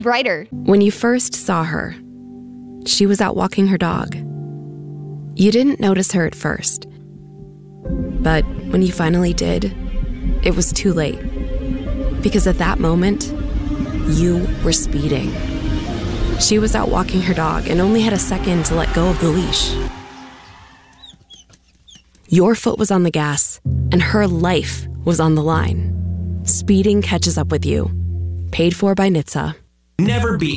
Brighter. When you first saw her, she was out walking her dog. You didn't notice her at first, but when you finally did, it was too late. Because at that moment, you were speeding. She was out walking her dog and only had a second to let go of the leash. Your foot was on the gas, and her life was on the line. Speeding catches up with you. Paid for by NHTSA. Never be